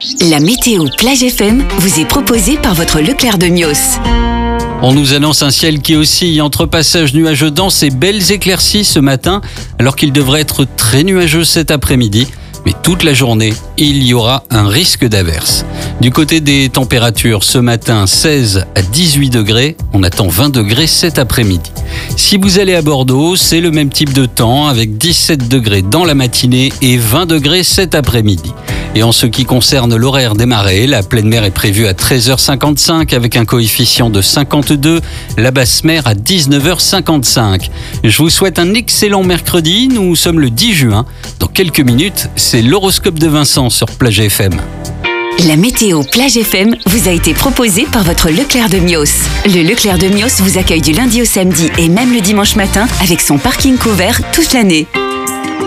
La météo Plage FM vous est proposée par votre Leclerc de Mios. On nous annonce un ciel qui oscille entre passages nuageux denses et belles éclaircies ce matin, alors qu'il devrait être très nuageux cet après-midi. Mais toute la journée, il y aura un risque d'averse. Du côté des températures, ce matin, 16 à 18 degrés. On attend 20 degrés cet après-midi. Si vous allez à Bordeaux, c'est le même type de temps avec 17 degrés dans la matinée et 20 degrés cet après-midi. Et en ce qui concerne l'horaire des marées, la pleine mer est prévue à 13h55 avec un coefficient de 52, la basse mer à 19h55. Je vous souhaite un excellent mercredi, nous sommes le 10 juin. Dans quelques minutes, c'est l'horoscope de Vincent sur Plage FM. La météo Plage FM vous a été proposée par votre Leclerc de Mios. Le Leclerc de Mios vous accueille du lundi au samedi et même le dimanche matin avec son parking couvert toute l'année.